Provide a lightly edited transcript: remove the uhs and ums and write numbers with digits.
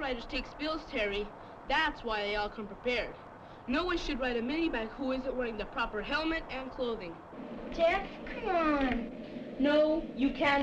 firefighters take spills, Terry. That's why they all come prepared. No one should ride a minivac who isn't wearing the proper helmet and clothing. Jeff, come on. No, you can't.